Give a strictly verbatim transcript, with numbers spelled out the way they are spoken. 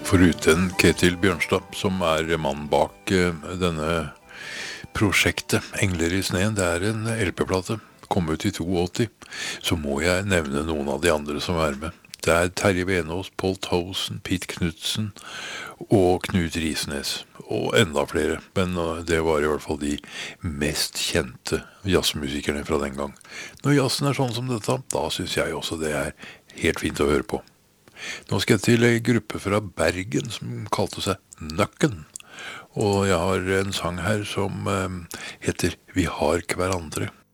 Foruten Ketil Bjørnstad, som er mannen bak eh, denne prosjektet Engler i sneen, det er en L P-plate, kom ut i åttito, så må jeg nevne noen av de andre som er med. Det er Terje Venås, Paul Towson, Pete Knudsen og Knut Risnes, og enda flere, men uh, det var i hvert fall de mest kjente jazzmusikerne fra den gang. Når jazzen er sånn som dette, da synes jeg også det er helt fint å høre på. Nå skal jeg til en gruppe fra Bergen som kalte seg Nøkken, og jeg har en sang her som uh, heter Vi har hverandre.